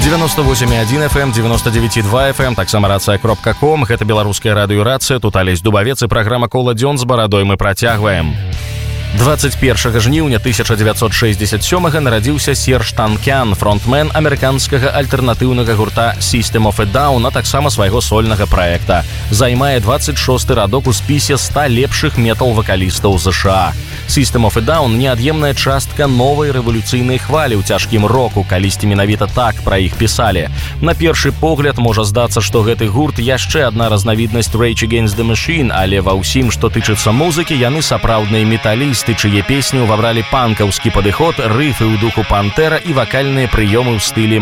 98,1 FM, 99,2 FM, таксама рацыя.ком. Гэта беларуская радыёрацыя, тут Алесь Дубавец і праграма «Кола дзён» з барадой мы працягваем. 21 жніўня 1967 нарадзіўся Серж Танкян, фронтмен амерыканскага альтэрнатыўнага гурта System of a Down, а таксама свайго сольнага праекта. Займае 26-й радок у спісе 100 лепшых метал-вакалістаў ЗША. System of a Down – неад'емная частка новай рэвалюцыйнай хвалі ў цяжкім року, калісьці менавіта так пра іх пісалі. На першы погляд можа здацца, што гэты гурт яшчэ адна разнавіднасць Rage Against the Machine, але ва ўсім, што тычыцца музыкі, яны сапраўдныя металісты, чые песні ўвабралі панкаўскі падыход, рыфы ў духу Пантэра і вакальныя прыёмы ў стылі